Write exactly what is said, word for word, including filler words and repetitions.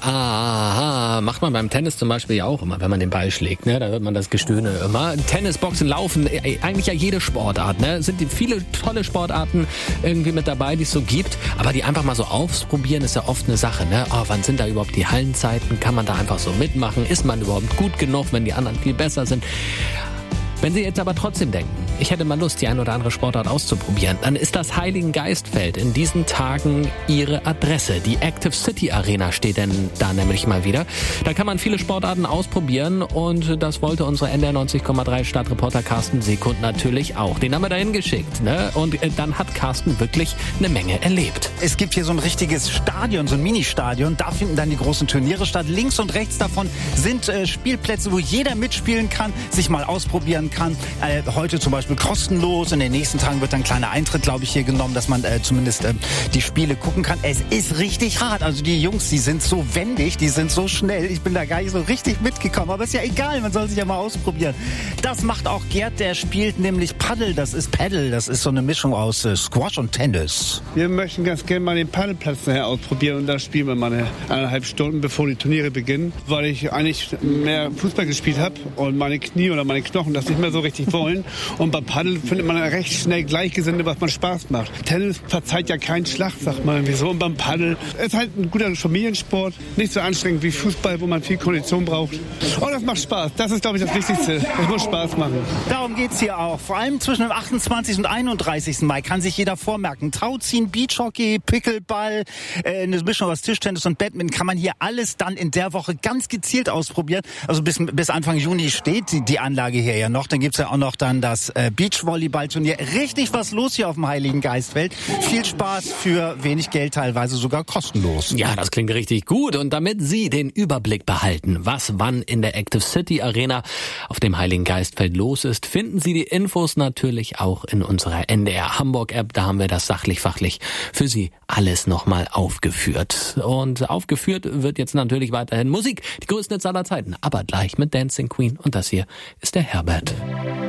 aha, macht man beim Tennis zum Beispiel ja auch immer, wenn man den Ball schlägt, ne? Da hört man das Gestöhne immer. Tennis, Boxen, Laufen, eigentlich ja jede Sportart, ne? Sind die viele tolle Sportarten irgendwie mit dabei, die es so gibt, aber die einfach mal so ausprobieren, ist ja oft eine Sache, ne? Oh, wann sind da überhaupt die Hallenzeiten? Kann man da einfach so mitmachen? Ist man überhaupt gut genug, wenn die anderen viel besser sind? Wenn Sie jetzt aber trotzdem denken, ich hätte mal Lust, die ein oder andere Sportart auszuprobieren, dann ist das Heiligengeistfeld in diesen Tagen Ihre Adresse. Die Active City Arena steht denn da nämlich mal wieder. Da kann man viele Sportarten ausprobieren und das wollte unsere N D R neunzig Komma drei Stadtreporter Carsten Seekund natürlich auch. Den haben wir dahin geschickt, ne? Und dann hat Carsten wirklich eine Menge erlebt. Es gibt hier so ein richtiges Stadion, so ein Ministadion. Da finden dann die großen Turniere statt. Links und rechts davon sind äh, Spielplätze, wo jeder mitspielen kann, sich mal ausprobieren kann. Äh, heute zum Beispiel kostenlos. In den nächsten Tagen wird dann ein kleiner Eintritt, glaube ich, hier genommen, dass man äh, zumindest äh, die Spiele gucken kann. Es ist richtig hart. Also die Jungs, die sind so wendig, die sind so schnell. Ich bin da gar nicht so richtig mitgekommen. Aber ist ja egal, man soll sich ja mal ausprobieren. Das macht auch Gerd, der spielt nämlich Paddel. Das ist Paddle. Das ist so eine Mischung aus äh, Squash und Tennis. Wir möchten ganz gerne mal den Paddelplatz nachher ausprobieren und da spielen wir mal eine eineinhalb Stunden, bevor die Turniere beginnen, weil ich eigentlich mehr Fußball gespielt habe und meine Knie oder meine Knochen das nicht mehr so richtig wollen. Und beim Paddel findet man recht schnell Gleichgesinnte, was man Spaß macht. Tennis verzeiht ja keinen Schlag, sagt man irgendwie so. Und beim Paddel ist halt ein guter Familiensport, nicht so anstrengend wie Fußball, wo man viel Kondition braucht. Und das macht Spaß. Das ist, glaube ich, das Wichtigste. Es muss Spaß machen. Darum geht's hier auch. Vor allem zwischen dem achtundzwanzigsten und einunddreißigsten Mai kann sich jeder vormerken. Tauziehen, Beachhockey, Pickleball, äh, eine Mischung aus Tischtennis und Badminton kann man hier alles dann in der Woche ganz gezielt ausprobieren. Also bis, bis Anfang Juni steht die, die Anlage hier ja noch. Dann gibt's ja auch noch dann das äh, Beachvolleyball-Turnier. Richtig was los hier auf dem Heiligengeistfeld. Viel Spaß für wenig Geld, teilweise sogar kostenlos. Ja, das klingt richtig gut. Und damit Sie den Überblick behalten, was wann in der Active City Arena auf dem Heiligengeistfeld los ist, finden Sie die Infos natürlich auch in unserer N D R Hamburg App. Da haben wir das sachlich-fachlich für Sie alles nochmal aufgeführt. Und aufgeführt wird jetzt natürlich weiterhin Musik, die größten Hits aller Zeiten, aber gleich mit Dancing Queen. Und das hier ist der Herbert.